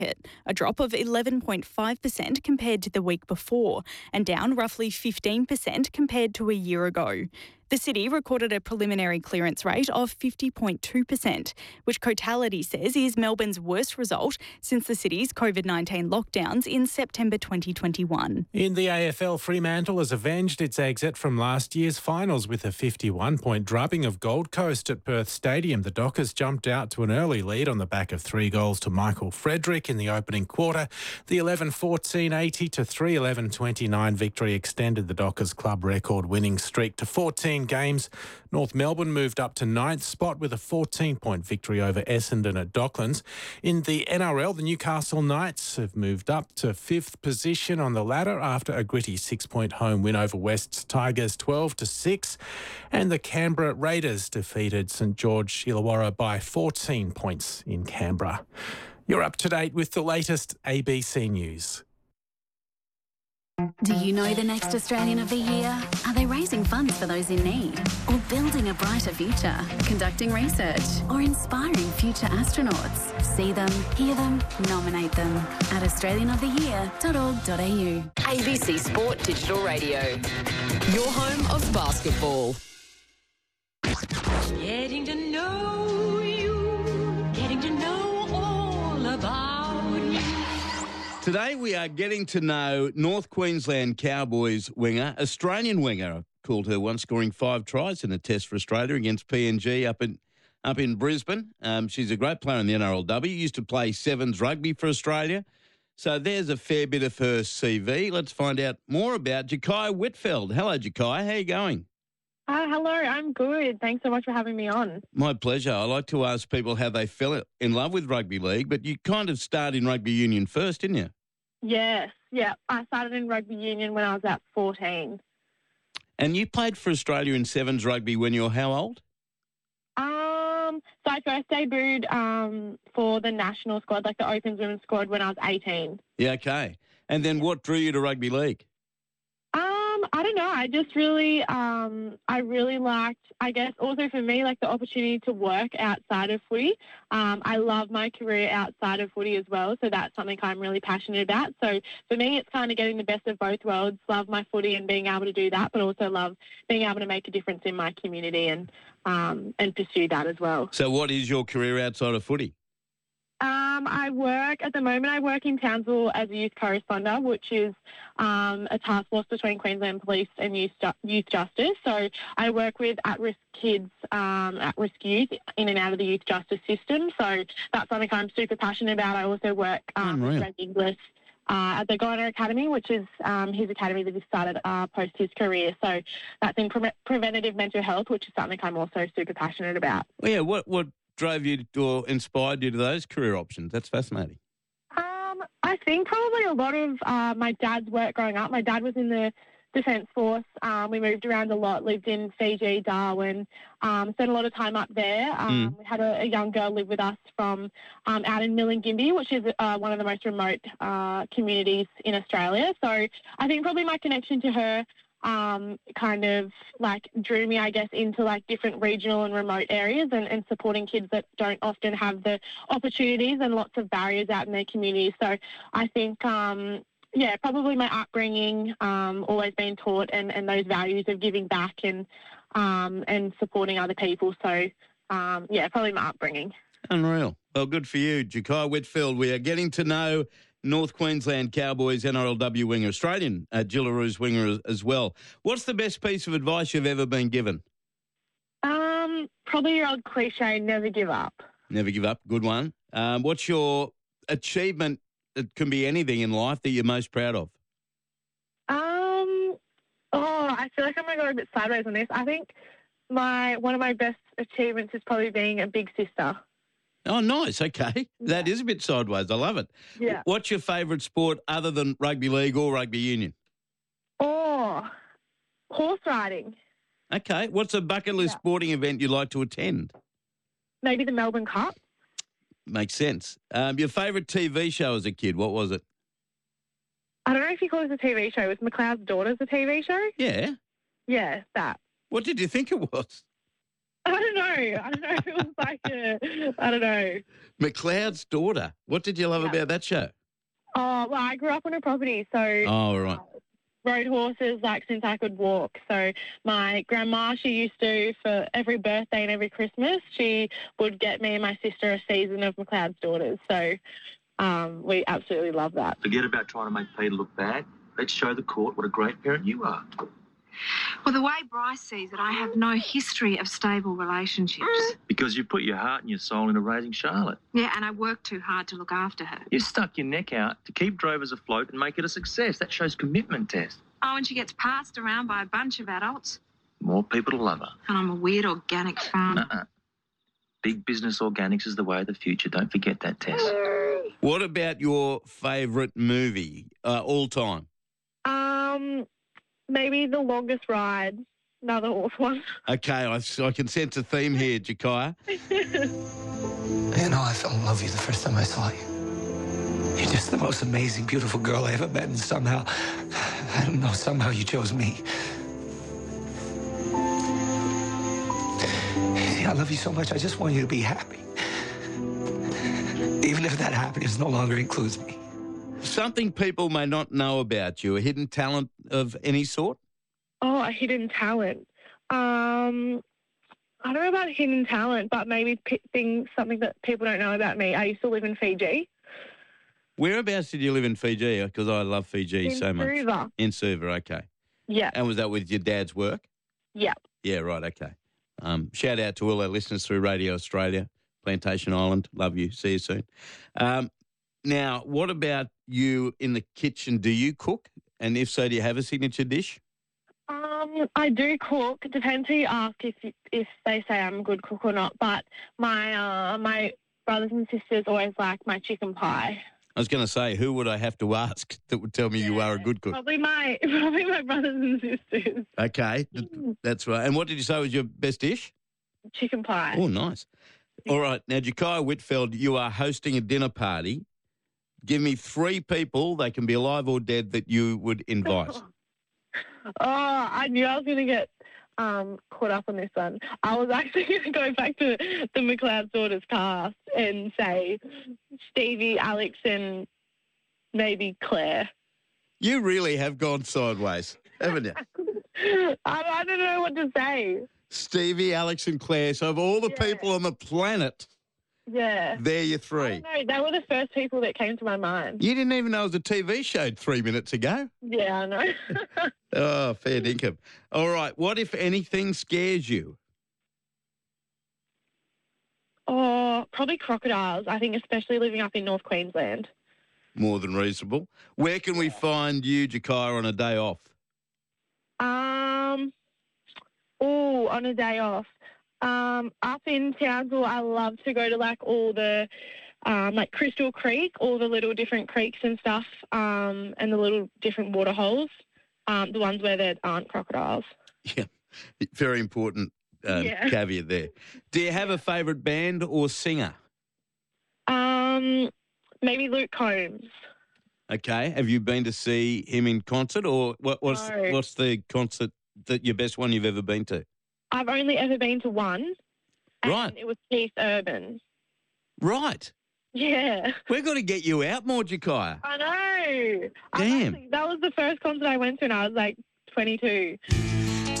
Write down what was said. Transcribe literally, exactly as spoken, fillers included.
a drop of eleven point five percent compared to the week before, and down roughly fifteen percent compared to a year ago. The city recorded a preliminary clearance rate of fifty point two percent, which Cotality says is Melbourne's worst result since the city's COVID nineteen lockdowns in September twenty twenty-one. In the A F L, Fremantle has avenged its exit from last year's finals with a fifty-one point drubbing of Gold Coast at Perth Stadium. The Dockers jumped out to an early lead on the back of three goals to Michael Frederick in the opening quarter. The eleven fourteen eighty to three eleven twenty-nine victory extended the Dockers club record winning streak to fourteen games. North Melbourne moved up to ninth spot with a fourteen point victory over Essendon at Docklands. In the N R L, the Newcastle Knights have moved up to fifth position on the ladder after a gritty six-point home win over West's Tigers twelve to six. And the Canberra Raiders defeated St George Illawarra by fourteen points in Canberra. You're up to date with the latest A B C News. Do you know the next Australian of the Year? Are they raising funds for those in need? Or building a brighter future? Conducting research? Or inspiring future astronauts? See them, hear them, nominate them at australian of the year dot org dot a u. A B C Sport Digital Radio, your home of basketball. Getting to know you, getting to know all about you. Today we are getting to know North Queensland Cowboys winger, Australian winger, I called her once, scoring five tries in a test for Australia against P N G up in up in Brisbane. Um, she's a great player in the N R L W, used to play sevens rugby for Australia. So there's a fair bit of her C V. Let's find out more about Jakaya Whitfeld. Hello, Jakaya. How are you going? Uh, hello, I'm good. Thanks so much for having me on. My pleasure. I like to ask people how they fell in love with rugby league, but you kind of started in rugby union first, didn't you? Yes, yeah. I started in rugby union when I was at fourteen. And you played for Australia in sevens rugby when you were how old? Um, so I first debuted um, for the national squad, like the Opens Women's squad, when I was eighteen. Yeah, okay. And then what drew you to rugby league? Um, I don't know. I just really, um, I really liked, I guess, also for me, like the opportunity to work outside of footy. Um, I love my career outside of footy as well, so that's something I'm really passionate about. So for me, it's kind of getting the best of both worlds, love my footy and being able to do that, but also love being able to make a difference in my community and um, and pursue that as well. So what is your career outside of footy? Um, I work, at the moment, I work in Townsville as a youth correspondent, which is um, a task force between Queensland Police and Youth, youth Justice. So I work with at-risk kids, um, at-risk youth in and out of the youth justice system. So that's something I'm super passionate about. I also work um, with Greg Inglis uh, at the Goiner Academy, which is um, his academy that he started uh, post his career. So that's in pre- preventative mental health, which is something I'm also super passionate about. Well, yeah, what what drove you to, or inspired you to those career options? That's fascinating. Um, I think probably a lot of uh, my dad's work growing up. My dad was in the Defence Force. Um, we moved around a lot, lived in Fiji, Darwin, um, spent a lot of time up there. Um, mm. We had a, a young girl live with us from um, out in Milingimbi, which is uh, one of the most remote uh, communities in Australia. So I think probably my connection to her Um, kind of like drew me, I guess, into like different regional and remote areas and, and supporting kids that don't often have the opportunities and lots of barriers out in their communities. So I think, um, yeah, probably my upbringing, um, always been taught and, and those values of giving back and um, and supporting other people. So, um, yeah, probably my upbringing. Unreal. Well, good for you, Jakaya Whitfield. We are getting to know North Queensland Cowboys N R L W winger, Australian uh, Jillaroos winger as well. What's the best piece of advice you've ever been given? Um, probably your old cliche, never give up. Never give up. Good one. Um, what's your achievement? It can be anything in life that you're most proud of. Um, oh, I feel like I'm going to go a bit sideways on this. I think my one of my best achievements is probably being a big sister. Oh, nice. Okay. Yeah. That is a bit sideways. I love it. Yeah. What's your favourite sport other than rugby league or rugby union? Oh, horse riding. Okay. What's a bucket list yeah. sporting event you'd like to attend? Maybe the Melbourne Cup. Makes sense. Um, your favourite T V show as a kid, what was it? I don't know if you call it a T V show. Was McLeod's Daughters a T V show? Yeah. Yeah, that. What did you think it was? I don't know. I don't know if it was like a, I don't know. McLeod's Daughter. What did you love Yeah. about that show? Oh, well, I grew up on a property, so Oh, right. rode horses like since I could walk. So my grandma, she used to, for every birthday and every Christmas, she would get me and my sister a season of McLeod's Daughters. So um, we absolutely love that. Forget about trying to make Peter look bad. Let's show the court what a great parent you are. Well, the way Bryce sees it, I have no history of stable relationships. Because you put your heart and your soul into raising Charlotte. Yeah, and I work too hard to look after her. You stuck your neck out to keep Drovers afloat and make it a success. That shows commitment, Tess. Oh, and she gets passed around by a bunch of adults. More people to love her. And I'm a weird organic farmer. Uh-uh. Big business organics is the way of the future. Don't forget that, Tess. What about your favourite movie uh, all time? Um, maybe The Longest Ride, another horse one. Okay, I, I can sense a theme here, Jakaya. You know, I fell in love with you the first time I saw you. You're just the most amazing, beautiful girl I ever met, and somehow, I don't know, somehow you chose me. See, I love you so much, I just want you to be happy. Even if that happiness no longer includes me. Something people may not know about you, a hidden talent of any sort? Oh, a hidden talent. Um, I don't know about hidden talent, but maybe p- things, something that people don't know about me. I used to live in Fiji. Whereabouts did you live in Fiji? Because I love Fiji In so much. Suva. In Suva, okay. Yeah. And was that with your dad's work? Yeah. Yeah, right, okay. Um, shout out to all our listeners through Radio Australia, Plantation Island. Love you. See you soon. Um, now, what about you in the kitchen? Do you cook? And if so, do you have a signature dish? Um, I do cook. Depends who you ask if you, if they say I'm a good cook or not. But my uh, my brothers and sisters always like my chicken pie. I was going to say, who would I have to ask that would tell me Yeah, you are a good cook? Probably my probably my brothers and sisters. Okay, th- that's right. And what did you say was your best dish? Chicken pie. Oh, nice. All right. Now, Jakaya Whitfeld, you are hosting a dinner party. Give me three people, they can be alive or dead, that you would invite. Oh, I knew I was going to get um, caught up on this one. I was actually going to go back to the McLeod's Daughters cast and say Stevie, Alex, and maybe Claire. You really have gone sideways, haven't you? I, I don't know what to say. Stevie, Alex, and Claire. So of all the Yeah. people on the planet, Yeah. they're your I three. don't know. They were the first people that came to my mind. You didn't even know it was a T V show three minutes ago. Yeah, I know. Oh, fair dinkum. All right. What, if anything, scares you? Oh, probably crocodiles. I think especially living up in North Queensland. More than reasonable. Where can we find you, Jakaya, on a day off? Um, oh, on a day off. Um, up in Townsville, I love to go to like all the, um, like Crystal Creek, all the little different creeks and stuff, um, and the little different water holes, um, the ones where there aren't crocodiles. Yeah, very important um, Yeah. caveat there. Do you have a favourite band or singer? Um, maybe Luke Combs. Okay. Have you been to see him in concert, or what, what's No. what's the concert that your best one you've ever been to? I've only ever been to one. And Right. it was Keith Urban. Right. Yeah. We've got to get you out more, Jakaya. I know. I Damn. actually- that was the first concert I went to, and I was like twenty-two.